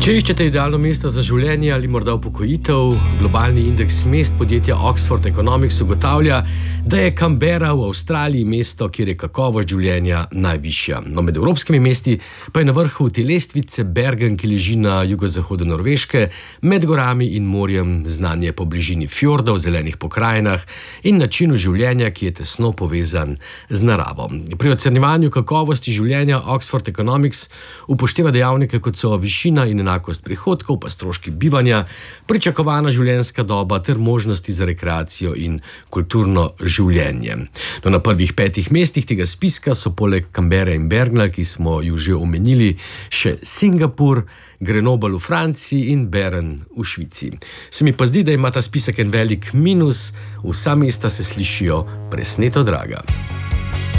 Če iščete idealno mesto za življenje ali morda upokojitev, globalni indeks mest podjetja Oxford Economics ugotavlja, da je Canberra v Avstraliji mesto, kjer je kakovost življenja najvišja. No, med evropskimi mesti pa je na vrhu te lestvice Bergen, ki leži na jugozahodu Norveške, med gorami in morjem, znan je po bližini fjordov, zelenih pokrajinah in načinu življenja, ki je tesno povezan z naravo. Pri ocenjevanju kakovosti življenja Oxford Economics upošteva dejavnike, kot so višina in enakost prihodkov, pa stroški bivanja, pričakovana življenjska doba ter možnosti za rekreacijo in kulturno življenje. No, na prvih 5 mestih tega spiska so poleg Canberre in Bergna, ki smo ju že omenili, še Singapur, Grenoble v Franciji in Bern v Švici. Se mi pa zdi, da ima ta spisek en velik minus, vsa mesta se slišijo presneto draga.